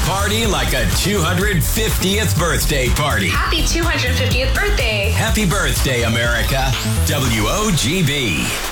Party like a 250th birthday party. Happy 250th birthday. Happy birthday, America. WOGB.